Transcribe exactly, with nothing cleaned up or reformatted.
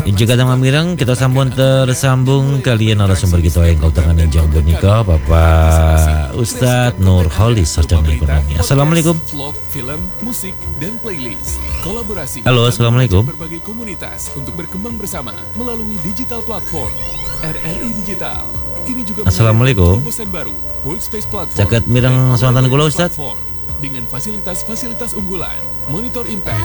Jika nama mireng kita sambung tersambung kalian narasumber kita yang kau tangan yang jauh nikah Bapak Ustadz Nur Holis Sarjana Ekonomi. Assalamualaikum. Film, musik dan playlist. Kolaborasi. Halo, assalamualaikum. Berbagai komunitas untuk berkembang bersama melalui digital platform R R I Digital. Kini juga Assalamualaikum. terobosan baru Workspace Platform. Jagat mireng semantan kula Ustadz. Dengan fasilitas-fasilitas unggulan, monitor impact,